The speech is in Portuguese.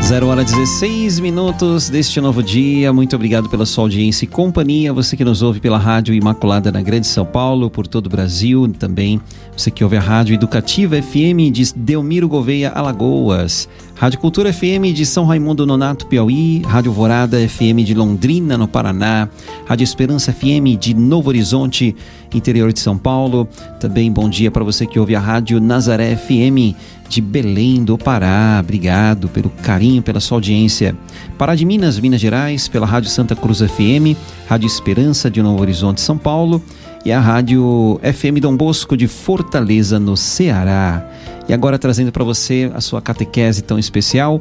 0h16 deste novo dia. Muito obrigado pela sua audiência e companhia. Você que nos ouve pela Rádio Imaculada na Grande São Paulo, por todo o Brasil. Também você que ouve a Rádio Educativa FM de Delmiro Gouveia, Alagoas. Rádio Cultura FM de São Raimundo Nonato, Piauí. Rádio Alvorada FM de Londrina, no Paraná. Rádio Esperança FM de Novo Horizonte, interior de São Paulo. Também bom dia para você que ouve a Rádio Nazaré FM de Belém do Pará. Obrigado pelo carinho, pela sua audiência. Pará de Minas, Minas Gerais, pela Rádio Santa Cruz FM, Rádio Esperança de Novo Horizonte, São Paulo, e a Rádio FM Dom Bosco de Fortaleza, no Ceará. E agora trazendo para você a sua catequese tão especial,